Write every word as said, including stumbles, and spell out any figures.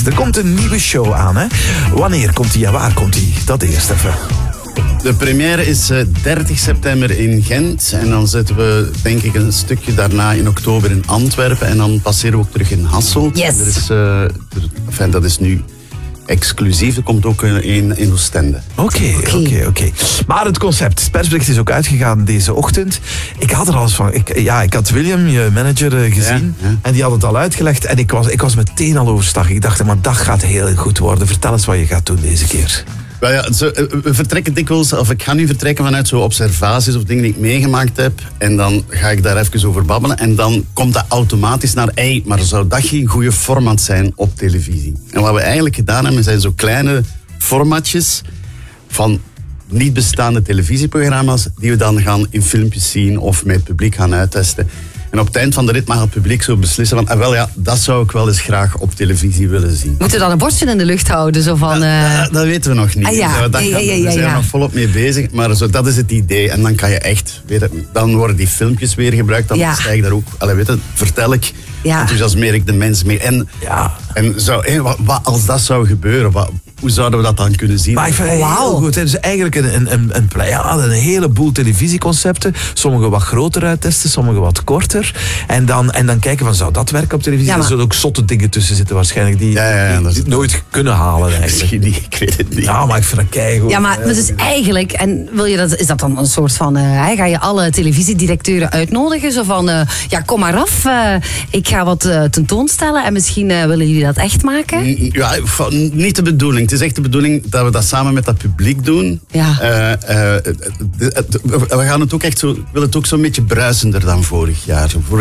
Er komt een nieuwe show aan, hè? Wanneer komt die en waar komt die? Dat eerst even. De première is uh, dertig september in Gent. En dan zitten we, denk ik, een stukje daarna in oktober in Antwerpen. En dan passeren we ook terug in Hasselt. Yes. Er is, uh, er, enfin, dat is nu exclusief. Er komt ook een in Oostende. Oké, oké, oké. Maar het concept, het persbericht is ook uitgegaan deze ochtend. Ik had er alles van. Ik, ja, ik had William, je manager, uh, gezien. Ja, ja. En die had het al uitgelegd. En ik was, ik was meteen al overstag. Ik dacht, maar dat gaat heel goed worden. Vertel eens wat je gaat doen deze keer. Wel ja, zo, we vertrekken dikwijls, of ik ga nu vertrekken vanuit zo observaties of dingen die ik meegemaakt heb. En dan ga ik daar even over babbelen. En dan komt dat automatisch naar, hey, maar zou dat geen goede format zijn op televisie? En wat we eigenlijk gedaan hebben, zijn zo kleine formatjes van niet bestaande televisieprogramma's die we dan gaan in filmpjes zien of met het publiek gaan uittesten. En op het eind van de rit mag het publiek zo beslissen van, ah, wel ja, dat zou ik wel eens graag op televisie willen zien. Moeten we dan een bordje in de lucht houden? Zo van, uh... dat, dat weten we nog niet. Ah, ja. Dus, dat ja, gaan, ja, ja, ja, we zijn ja. er nog volop mee bezig. Maar zo, dat is het idee. En dan kan je echt, weet het, dan worden die filmpjes weer gebruikt. Dan Ja. sta ik daar ook, allee, weet het, vertel ik, Ja. enthousiasmeer ik de mensen mee. En, Ja. en zo, hé, wat, wat als dat zou gebeuren, wat, hoe zouden we dat dan kunnen zien? Maar ik vind het heel Wauw. goed. Het is eigenlijk een, een, een, een pleiade, een heleboel televisieconcepten. Sommige wat groter uittesten, sommige wat korter. En dan, en dan kijken van, zou dat werken op televisie? Ja, maar- Er zullen ook zotte dingen tussen zitten waarschijnlijk die, Ja, ja, ja, die, dat is- die het nooit kunnen halen eigenlijk. Misschien niet, ik weet het niet. Ja, maar ik vind dat keigoed. Ja, maar dus eigenlijk, en wil je dat, is dat dan een soort van, uh, ga je alle televisiedirecteuren uitnodigen? Zo van, uh, ja, kom maar af, uh, ik ga wat uh, tentoonstellen en misschien uh, willen jullie dat echt maken? Ja, van- niet de bedoeling. Het is echt de bedoeling dat we dat samen met dat publiek doen. Ja. Uh, uh, de- de- we gaan het ook echt zo, ik wil het ook zo'n beetje bruisender dan vorig jaar. Vorig